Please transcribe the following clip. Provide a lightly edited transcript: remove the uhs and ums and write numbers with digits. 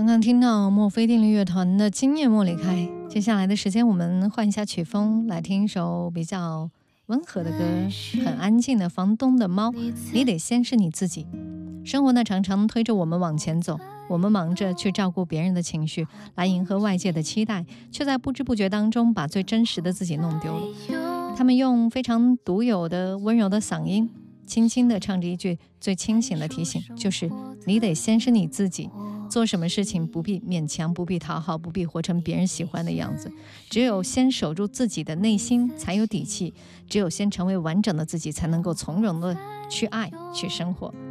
刚刚听到墨菲定律乐团的《今夜莫离开》，接下来的时间我们换一下曲风，来听一首比较温和的歌，很安静的《房东的猫》。你得先是你自己。生活呢常常推着我们往前走，我们忙着去照顾别人的情绪，来迎合外界的期待，却在不知不觉当中把最真实的自己弄丢了。他们用非常独有的温柔的嗓音，轻轻地唱着一句最清醒的提醒，就是你得先是你自己。做什么事情不必勉强，不必讨好，不必活成别人喜欢的样子，只有先守住自己的内心才有底气，只有先成为完整的自己，才能够从容的去爱去生活。